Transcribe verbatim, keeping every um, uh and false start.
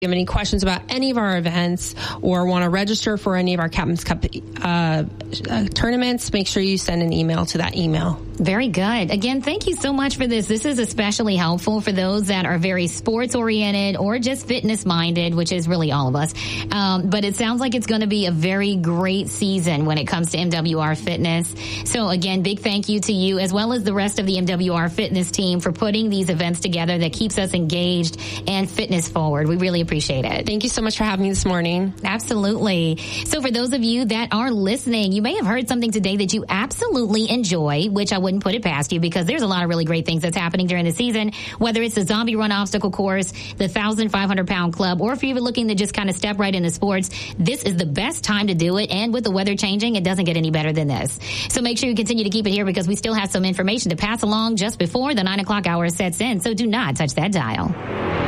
you have any questions about any of our events or want to register for any of our Captain's Cup uh, uh, tournaments, make sure you send an email to that email. Very good. Again, thank you so much for this. This is especially helpful for those that are very sports oriented or just fitness minded, which is really all of us. Um, but it sounds like it's going to be a very great season when it comes to M W R Fitness. So again, big thank you to you as well as the rest of the M W R Fitness team for putting these events together that keeps us engaged and fitness forward. We really appreciate it. Thank you so much for having me this morning. Absolutely. So for those of you that are listening, you may have heard something today that you absolutely enjoy, which I wouldn't put it past you because there's a lot of really great things that's happening during the season, whether it's the Zombie Run obstacle course, the one thousand five hundred pound club, or if you're looking to just kind of step right into sports, this is the best time to do it. And with the weather changing, it doesn't get any better than this. So make sure you continue to keep it here because we still have some information to pass along just before the nine o'clock hour sets in. So do not touch that dial.